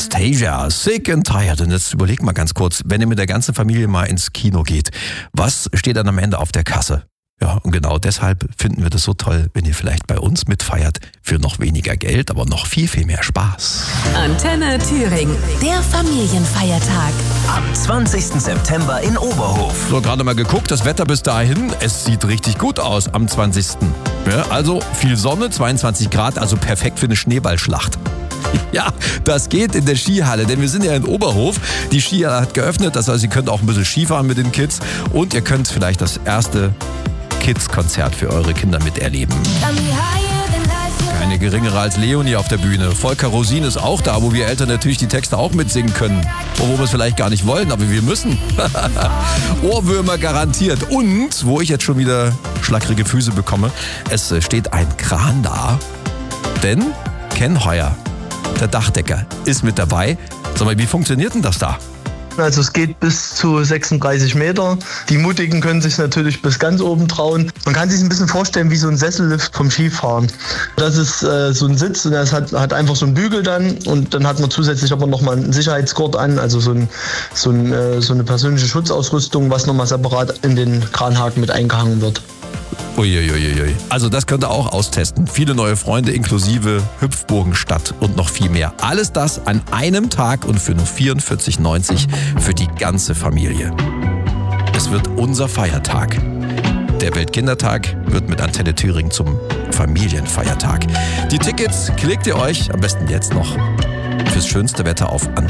Anastasia, Sick and Tired. Und jetzt überlegt mal ganz kurz, wenn ihr mit der ganzen Familie mal ins Kino geht, was steht dann am Ende auf der Kasse? Ja, und genau deshalb finden wir das so toll, wenn ihr vielleicht bei uns mitfeiert, für noch weniger Geld, aber noch viel, viel mehr Spaß. Antenne Thüringen, der Familienfeiertag. Am 20. September in Oberhof. So, gerade mal geguckt, das Wetter bis dahin, es sieht richtig gut aus am 20. Ja, also viel Sonne, 22 Grad, also perfekt für eine Schneeballschlacht. Ja, das geht in der Skihalle, denn wir sind ja in Oberhof. Die Skihalle hat geöffnet, das heißt, ihr könnt auch ein bisschen Skifahren mit den Kids und ihr könnt vielleicht das erste Kids-Konzert für eure Kinder miterleben. Keine geringere als Leonie auf der Bühne. Volker Rosin ist auch da, wo wir Eltern natürlich die Texte auch mitsingen können. Wo wir es vielleicht gar nicht wollen, aber wir müssen. Ohrwürmer garantiert. Und, wo ich jetzt schon wieder schlackrige Füße bekomme, es steht ein Kran da. Denn Ken Heuer, der Dachdecker, ist mit dabei. Sag mal, wie funktioniert denn das da? Also es geht bis zu 36 Meter. Die Mutigen können sich natürlich bis ganz oben trauen. Man kann sich ein bisschen vorstellen wie so ein Sessellift vom Skifahren. Das ist so ein Sitz und das hat einfach so einen Bügel dann und dann hat man zusätzlich aber nochmal einen Sicherheitsgurt an, also so eine persönliche Schutzausrüstung, was nochmal separat in den Kranhaken mit eingehangen wird. Uiuiuiui. Also das könnt ihr auch austesten. Viele neue Freunde inklusive Hüpfburgenstadt und noch viel mehr. Alles das an einem Tag und für nur 44,90 für die ganze Familie. Es wird unser Feiertag. Der Weltkindertag wird mit Antenne Thüringen zum Familienfeiertag. Die Tickets klickt ihr euch am besten jetzt noch fürs schönste Wetter auf